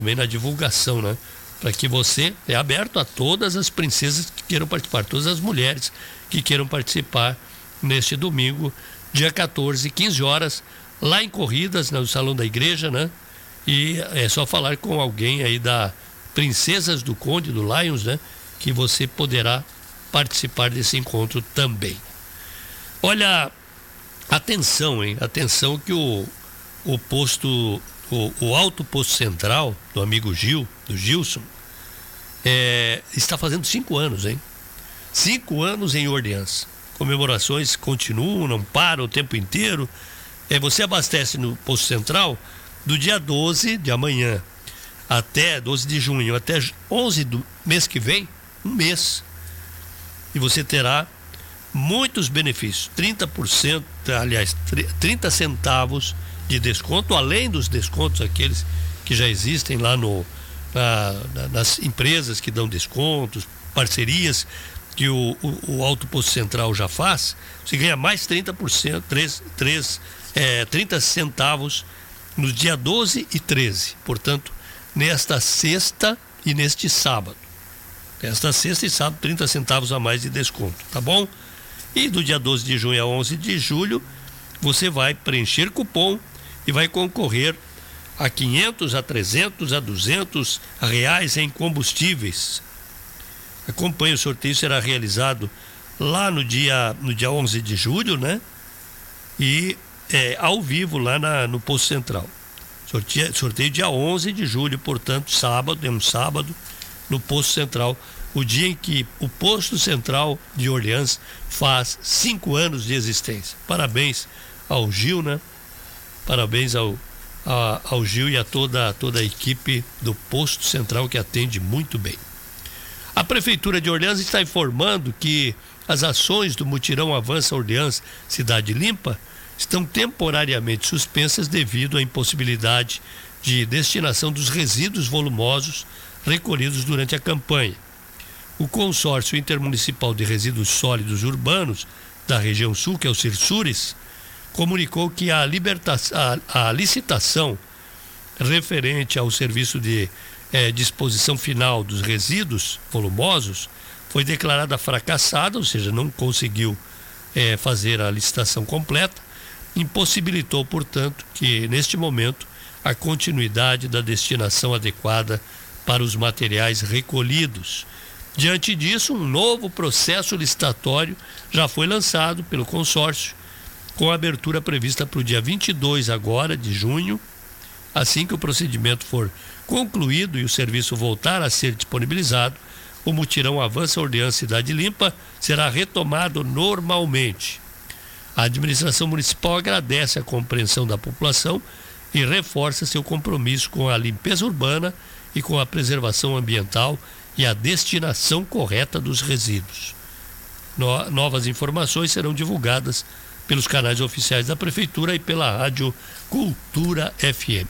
também na divulgação, né? Para que você é aberto a todas as princesas que queiram participar, todas as mulheres que queiram participar neste domingo, dia 14, 15 horas, lá em Corridas, no Salão da Igreja, né? E é só falar com alguém aí da Princesas do Conde, do Lions, né? Que você poderá participar desse encontro também. Olha, atenção, hein? Atenção que o Alto Posto Central, do amigo Gil, do Gilson, está fazendo 5 anos, hein? 5 anos em Orleans. Comemorações continuam, não param o tempo inteiro. Você abastece no Posto Central do dia 12 de amanhã até 12 de junho, até 11 do mês que vem, um mês. E você terá muitos benefícios, 30%, aliás, 30 centavos de desconto, além dos descontos aqueles que já existem lá nas empresas que dão descontos, parcerias que o Alto Posto Central já faz. Você ganha mais 30%, 30 centavos no dia 12 e 13, portanto, nesta sexta e neste sábado. Esta sexta e sábado, 30 centavos a mais de desconto, tá bom? E do dia 12 de junho a 11 de julho, você vai preencher cupom e vai concorrer a 500, a 300, a 200 reais em combustíveis. Acompanhe, o sorteio será realizado lá no dia 11 de julho, né? E ao vivo lá no Posto Central. Sorteio dia 11 de julho, portanto, sábado, é um sábado, no Posto Central, o dia em que o Posto Central de Orleans faz 5 anos de existência. Parabéns ao Gil, né? Parabéns ao Gil e a toda a equipe do Posto Central, que atende muito bem. A Prefeitura de Orleans está informando que as ações do Mutirão Avança Orleans Cidade Limpa estão temporariamente suspensas devido à impossibilidade de destinação dos resíduos volumosos recolhidos durante a campanha. O Consórcio Intermunicipal de Resíduos Sólidos Urbanos da região sul, que é o Cirsures, comunicou que a licitação referente ao serviço de disposição final dos resíduos volumosos foi declarada fracassada, ou seja, não conseguiu fazer a licitação completa, impossibilitou, portanto, que neste momento a continuidade da destinação adequada para os materiais recolhidos. Diante disso, um novo processo licitatório já foi lançado pelo consórcio, com a abertura prevista para o dia 22 agora de junho. Assim que o procedimento for concluído e o serviço voltar a ser disponibilizado, o Mutirão Avança Orleans Cidade Limpa será retomado normalmente. A administração municipal agradece a compreensão da população e reforça seu compromisso com a limpeza urbana e com a preservação ambiental e a destinação correta dos resíduos. Novas informações serão divulgadas pelos canais oficiais da Prefeitura e pela Rádio Cultura FM.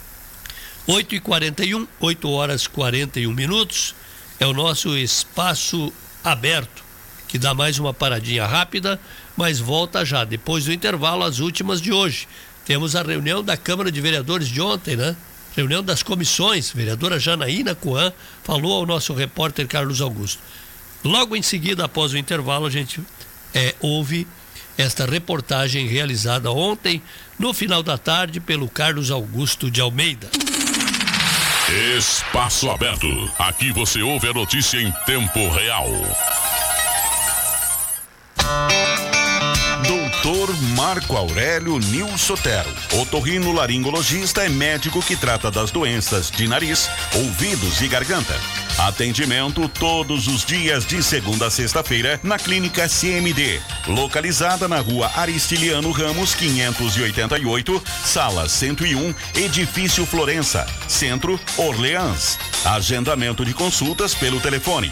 8h41, 8h41, é o nosso espaço aberto, que dá mais uma paradinha rápida, mas volta já, depois do intervalo, as últimas de hoje. Temos a reunião da Câmara de Vereadores de ontem, né? Reunião das comissões, vereadora Janaína Coan falou ao nosso repórter Carlos Augusto. Logo em seguida, após o intervalo, a gente ouve esta reportagem realizada ontem, no final da tarde, pelo Carlos Augusto de Almeida. Espaço aberto. Aqui você ouve a notícia em tempo real. Doutor Marco Aurélio Nil Sotero, otorrinolaringologista, é médico que trata das doenças de nariz, ouvidos e garganta. Atendimento todos os dias de segunda a sexta-feira na Clínica CMD, localizada na Rua Aristiliano Ramos 588, Sala 101, Edifício Florença, Centro, Orleans. Agendamento de consultas pelo telefone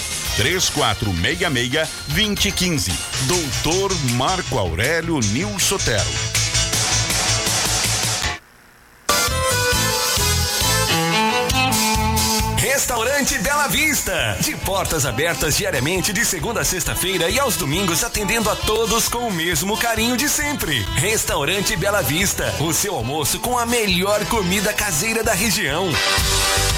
3466-2015. Doutor Marco Aurélio Nil Sotero. Restaurante Bela Vista, de portas abertas diariamente de segunda a sexta-feira e aos domingos, atendendo a todos com o mesmo carinho de sempre. Restaurante Bela Vista, o seu almoço com a melhor comida caseira da região.